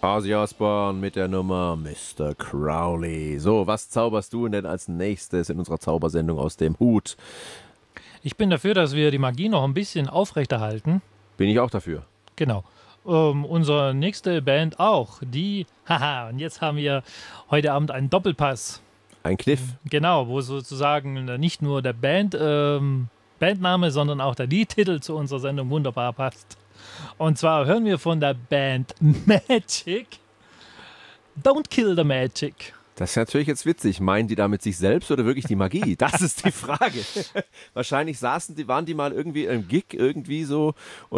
Ozzy Osbourne mit der Nummer Mr. Crowley. So, was zauberst du denn als nächstes in unserer Zaubersendung aus dem Hut? Ich bin dafür, dass wir die Magie noch ein bisschen aufrechterhalten. Bin ich auch dafür. Genau. Unsere nächste Band auch. Die, haha, und jetzt haben wir heute Abend einen Doppelpass. Ein Kniff. Genau, wo sozusagen nicht nur der Bandname, sondern auch der Liedtitel zu unserer Sendung wunderbar passt. Und zwar hören wir von der Band Magic Don't Kill the Magic. Das ist natürlich jetzt witzig. Meinen die damit sich selbst oder wirklich die Magie? Das ist die Frage. Wahrscheinlich waren die mal irgendwie im Gig irgendwie so